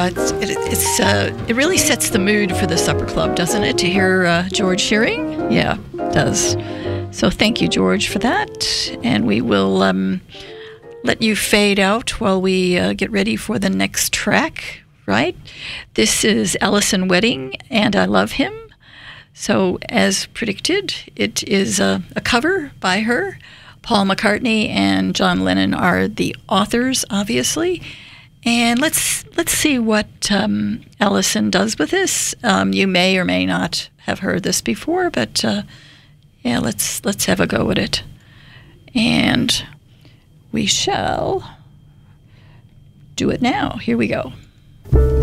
it really sets the mood for the supper club, doesn't it, to hear George Shearing? Yeah, it does. So thank you, George, for that. And we will let you fade out while we get ready for the next track, right? This is Allison Wedding, and I Love Him. So as predicted, it is a cover by her. Paul McCartney and John Lennon are the authors, obviously. And let's see what Allison does with this. You may or may not have heard this before, but yeah, let's have a go at it. And we shall do it now. Here we go.